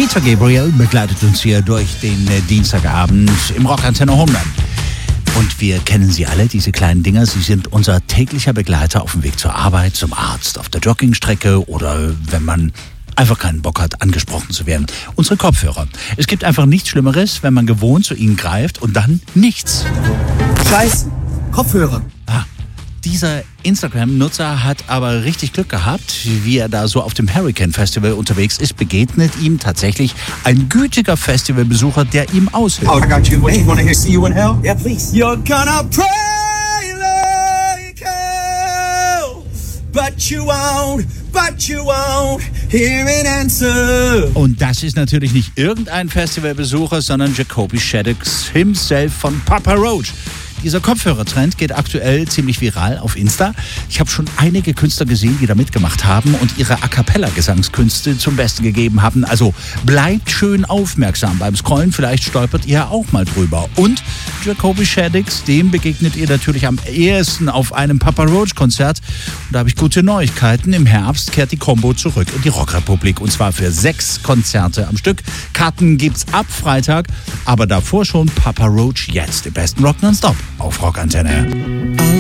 Peter Gabriel begleitet uns hier durch den Dienstagabend im Rockantenne Homeland. Und wir kennen sie alle, diese kleinen Dinger. Sie sind unser täglicher Begleiter auf dem Weg zur Arbeit, zum Arzt, auf der Joggingstrecke oder wenn man einfach keinen Bock hat, angesprochen zu werden. Unsere Kopfhörer. Es gibt einfach nichts Schlimmeres, wenn man gewohnt zu ihnen greift und dann nichts. Scheiß Kopfhörer. Dieser Instagram-Nutzer hat aber richtig Glück gehabt, wie er da so auf dem Hurricane Festival unterwegs ist, begegnet ihm tatsächlich ein gütiger Festivalbesucher, der ihm aushilft. Oh, I got you. Hey, you wanna hear See You in Hell? Yeah, please. You're gonna pray like hell, but you won't hear an answer. Und das ist natürlich nicht irgendein Festivalbesucher, sondern Jacoby Shaddix himself von Papa Roach. Dieser Kopfhörertrend geht aktuell ziemlich viral auf Insta. Ich habe schon einige Künstler gesehen, die da mitgemacht haben und ihre A-Cappella-Gesangskünste zum Besten gegeben haben. Also bleibt schön aufmerksam beim Scrollen, vielleicht stolpert ihr auch mal drüber. Und Jacoby Shaddix, dem begegnet ihr natürlich am ehesten auf einem Papa Roach-Konzert. Und da habe ich gute Neuigkeiten. Im Herbst kehrt die Combo zurück in die Rockrepublik und zwar für 6 Konzerte am Stück. Karten gibt's ab Freitag, aber davor schon Papa Roach jetzt im besten Rock nonstop auf Rockantenne.